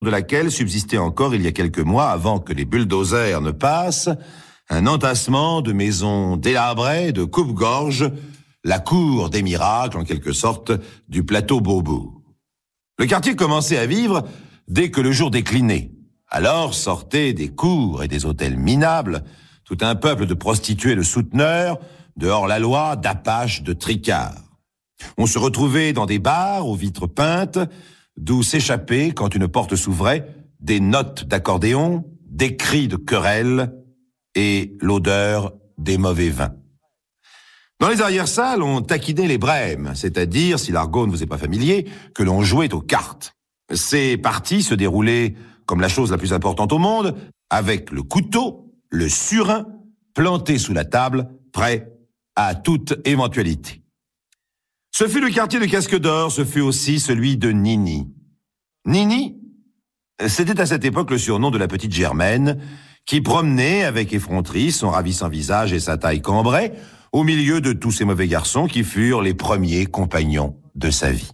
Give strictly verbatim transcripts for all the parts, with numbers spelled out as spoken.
de laquelle subsistait encore il y a quelques mois, avant que les bulldozers ne passent, un entassement de maisons délabrées, de coupe-gorge, la cour des miracles, en quelque sorte, du plateau Beaubourg. Le quartier commençait à vivre dès que le jour déclinait. Alors sortaient des cours et des hôtels minables, tout un peuple de prostituées, de souteneurs, de hors-la-loi, d'apaches, de tricards. On se retrouvait dans des bars aux vitres peintes, d'où s'échappaient, quand une porte s'ouvrait, des notes d'accordéon, des cris de querelle et l'odeur des mauvais vins. Dans les arrière-salles, on taquinait les brèmes, c'est-à-dire, si l'argot ne vous est pas familier, que l'on jouait aux cartes. Ces parties se déroulaient comme la chose la plus importante au monde, avec le couteau, le surin, planté sous la table, prêt à toute éventualité. Ce fut le quartier de Casque d'Or, ce fut aussi celui de Nini. Nini, c'était à cette époque le surnom de la petite Germaine, qui promenait avec effronterie son ravissant visage et sa taille cambrée, au milieu de tous ces mauvais garçons qui furent les premiers compagnons de sa vie.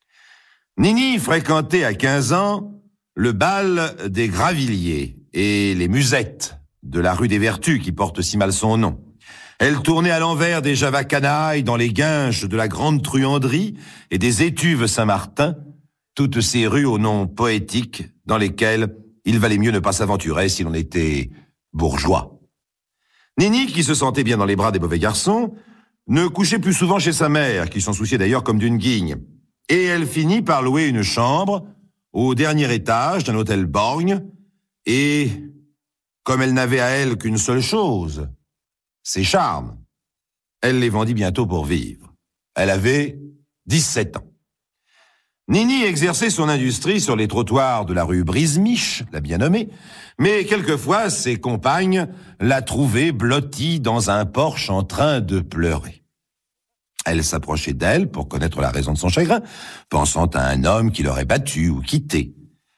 Nini fréquentait à quinze ans le bal des Gravilliers et les musettes de la rue des Vertus qui porte si mal son nom. Elle tournait à l'envers des Javacanailles dans les guinches de la Grande Truanderie et des Étuves Saint-Martin, toutes ces rues au nom poétique dans lesquelles il valait mieux ne pas s'aventurer si l'on était bourgeois. Nini, qui se sentait bien dans les bras des mauvais garçons, ne couchait plus souvent chez sa mère, qui s'en souciait d'ailleurs comme d'une guigne. Et elle finit par louer une chambre au dernier étage d'un hôtel borgne, et, comme elle n'avait à elle qu'une seule chose, ses charmes, elle les vendit bientôt pour vivre. Elle avait dix-sept ans. Nini exerçait son industrie sur les trottoirs de la rue Brisemiche, la bien nommée, mais quelquefois ses compagnes la trouvaient blottie dans un porche en train de pleurer. Elle s'approchait d'elle pour connaître la raison de son chagrin, pensant à un homme qui l'aurait battue ou quittée.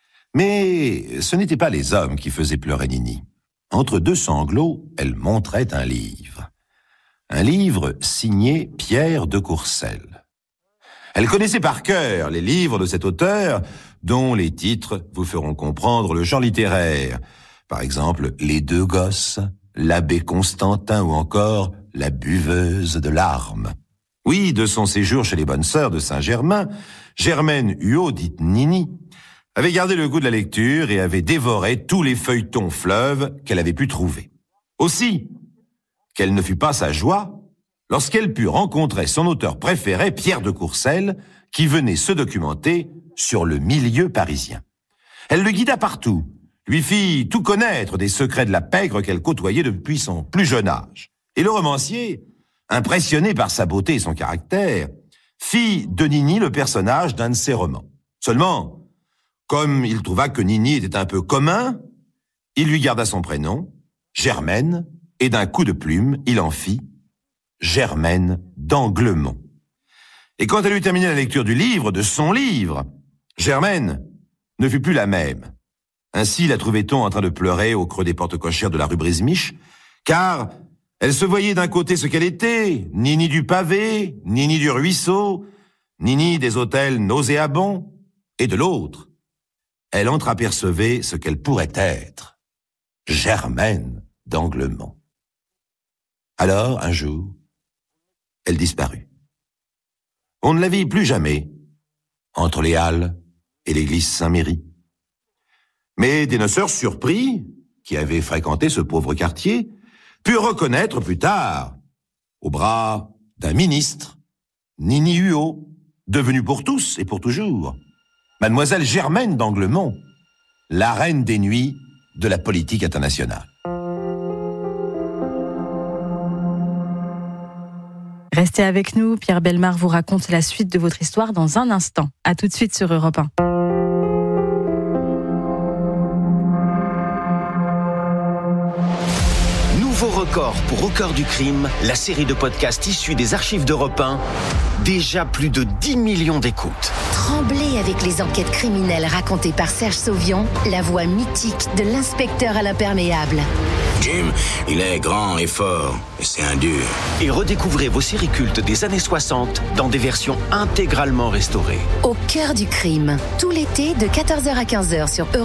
Mais ce n'étaient pas les hommes qui faisaient pleurer Nini. Entre deux sanglots, elle montrait un livre. Un livre signé Pierre de Courcelles. Elle connaissait par cœur les livres de cet auteur, dont les titres vous feront comprendre le genre littéraire. Par exemple, Les deux gosses, L'abbé Constantin ou encore La buveuse de larmes. Oui, de son séjour chez les bonnes sœurs de Saint-Germain, Germaine Huot, dite Nini, avait gardé le goût de la lecture et avait dévoré tous les feuilletons fleuves qu'elle avait pu trouver. Aussi, quelle ne fut pas sa joie lorsqu'elle put rencontrer son auteur préféré, Pierre de Courcelles, qui venait se documenter sur le milieu parisien. Elle le guida partout, lui fit tout connaître des secrets de la pègre qu'elle côtoyait depuis son plus jeune âge. Et le romancier, impressionné par sa beauté et son caractère, fit de Nini le personnage d'un de ses romans. Seulement, comme il trouva que Nini était un peu commun, il lui garda son prénom, Germaine, et d'un coup de plume, il en fit Germaine d'Anglemont. Et quand elle eut terminé la lecture du livre, de son livre, Germaine ne fut plus la même. Ainsi la trouvait-on en train de pleurer au creux des portes cochères de la rue Brisemiche, car elle se voyait d'un côté ce qu'elle était, Nini du pavé, Nini du ruisseau, Nini des hôtels nauséabonds, et de l'autre, elle entreapercevait ce qu'elle pourrait être, Germaine d'Anglemont. Alors, un jour, elle disparut. On ne la vit plus jamais, entre les Halles et l'église Saint-Méry. Mais des noceurs surpris, qui avaient fréquenté ce pauvre quartier, purent reconnaître plus tard, au bras d'un ministre, Nini Huot, devenue pour tous et pour toujours, Mademoiselle Germaine d'Anglemont, la reine des nuits de la politique internationale. Restez avec nous, Pierre Bellemare vous raconte la suite de votre histoire dans un instant. À tout de suite sur Europe un. Nouveau record pour Au cœur du crime, la série de podcasts issue des archives d'Europe un. Déjà plus de dix millions d'écoutes. Tremblez avec les enquêtes criminelles racontées par Serge Sauvion, la voix mythique de l'inspecteur à l'imperméable. Jim, il est grand et fort, et c'est un dur. Et redécouvrez vos séries cultes des années soixante dans des versions intégralement restaurées. Au cœur du crime, tout l'été de quatorze heures à quinze heures sur Europe